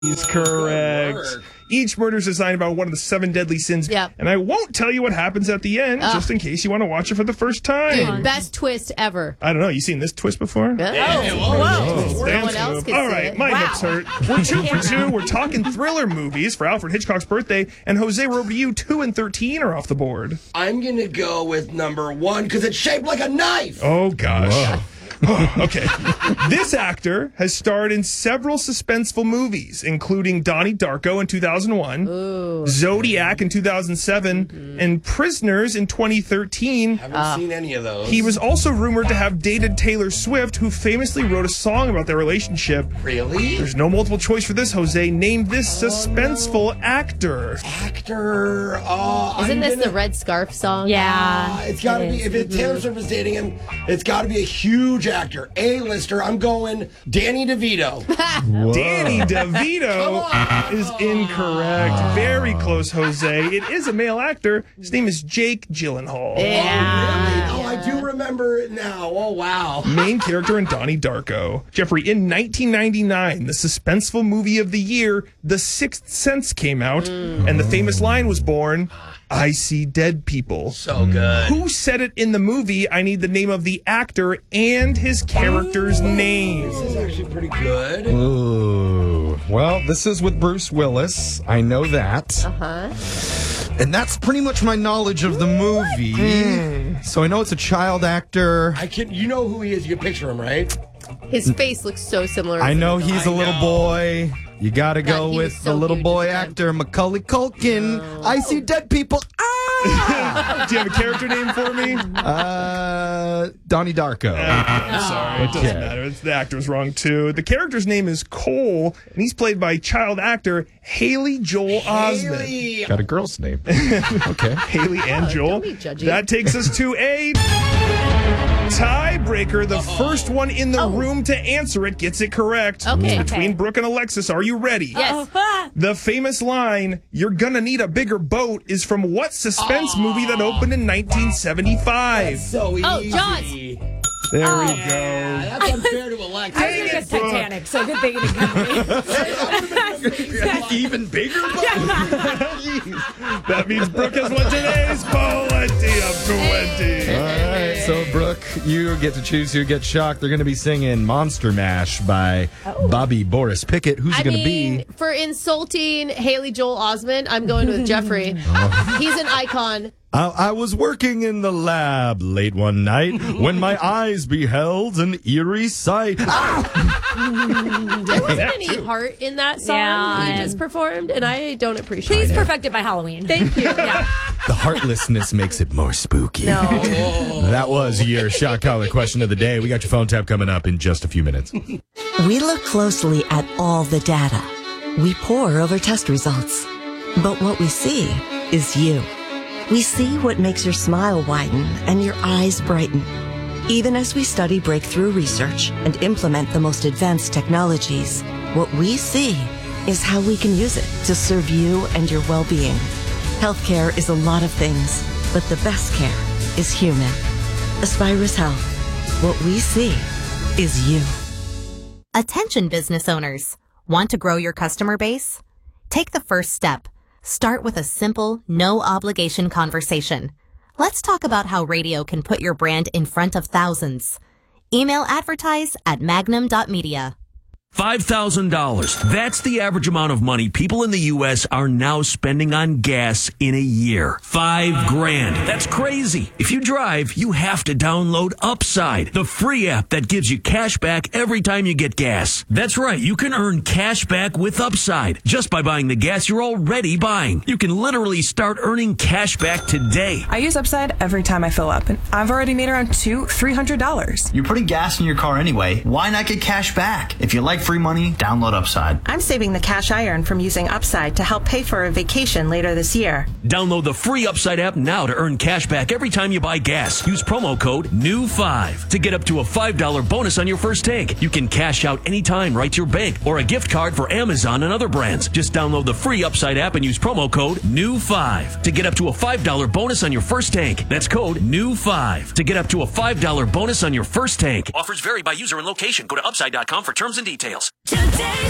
Is correct. Each murder is assigned about one of the 7 deadly sins. Yep. And I won't tell you what happens at the end, just in case you want to watch it for the first time. Best twist ever. I don't know. You seen this twist before? Whoa. No one else can All see right, it. my Wow. hips hurt. We're 2 for 2. We're talking thriller movies for Alfred Hitchcock's birthday. And Jose, we're over to you. 2 and 13 are off the board. I'm going to go with number 1 because it's shaped like a knife. Oh, gosh. Okay. This actor has starred in several suspenseful movies, including Donnie Darko in 2001, Zodiac in 2007, and Prisoners in 2013. Haven't seen any of those. He was also rumored to have dated Taylor Swift, who famously wrote a song about their relationship. Really? There's no multiple choice for this, Jose. Name this suspenseful actor. Actor. Isn't this the Red Scarf song? Yeah. It's got to be, if Taylor Swift is dating him, it's got to be a huge actor. A-lister. I'm going Danny DeVito. Danny DeVito is incorrect. Very close, Jose. It is a male actor. His name is Jake Gyllenhaal. Yeah. Oh, I do remember it now. Oh, wow. Main character in Donnie Darko. Jeffrey, in 1999, the suspenseful movie of the year, The Sixth Sense, came out, and the famous line was born, "I see dead people." So good. Who said it in the movie? I need the name of the actor and his character's name. This is actually pretty good. Ooh. Well, this is with Bruce Willis. I know that. And that's pretty much my knowledge of the movie. So I know it's a child actor. You know who he is. You can picture him, right? His face looks so similar. I know he's a little boy. You gotta go God, he was with so the little huge boy at the time. actor, Macaulay Culkin. I see dead people. Ah! Do you have a character name for me? Donnie Darko. Sorry, it doesn't matter. The actor was wrong, too. The character's name is Cole, and he's played by child actor Haley Joel Osment. Haley. Got a girl's name. Okay. Haley and Joel. don't be judgy. That takes us to a tiebreaker. The first one in the room to answer it gets it correct. Okay. It's between Brooke and Alexis. Are you ready? Yes. The famous line, "You're gonna need a bigger boat," is from what suspense movie that opened in 1975? So easy. Oh, Jaws. There we Yeah, go. that's unfair to Alexa. I was going to guess Titanic, so good thing you didn't come to me. Even bigger? That means Brooke has won today's Plenty of 20. All right, so Brooke, you get to choose who gets shocked. They're going to be singing Monster Mash by Bobby Boris Pickett. Who's it going to be? For insulting Haley Joel Osment, I'm going with Jeffrey. He's an icon. I was working in the lab late one night when my eyes beheld an eerie sight. There wasn't any heart in that song Yeah. he just performed, and I don't appreciate Please it. perfect it by Halloween. Thank you. Yeah. The heartlessness makes it more spooky. No. That was your shock collar question of the day. We got your phone tap coming up in just a few minutes. We look closely at all the data. We pore over test results. But what we see is you. We see what makes your smile widen and your eyes brighten. Even as we study breakthrough research and implement the most advanced technologies, what we see is how we can use it to serve you and your well-being. Healthcare is a lot of things, but the best care is human. Aspirus Health. What we see is you. Attention business owners. Want to grow your customer base? Take the first step. Start with a simple, no-obligation conversation. Let's talk about how radio can put your brand in front of thousands. Email advertise@magnum.media. $5,000. That's the average amount of money people in the U.S. are now spending on gas in a year. $5,000. That's crazy. If you drive, you have to download Upside, the free app that gives you cash back every time you get gas. That's right. You can earn cash back with Upside just by buying the gas you're already buying. You can literally start earning cash back today. I use Upside every time I fill up, and I've already made around $300. You're putting gas in your car anyway. Why not get cash back? If you like free money, download Upside. I'm saving the cash I earn from using Upside to help pay for a vacation later this year. Download the free Upside app now to earn cash back every time you buy gas. Use promo code NEW5 to get up to a $5 bonus on your first tank. You can cash out anytime right to your bank or a gift card for Amazon and other brands. Just download the free Upside app and use promo code NEW5 to get up to a $5 bonus on your first tank. That's code NEW5 to get up to a $5 bonus on your first tank. Offers vary by user and location. Go to upside.com for terms and details. Today's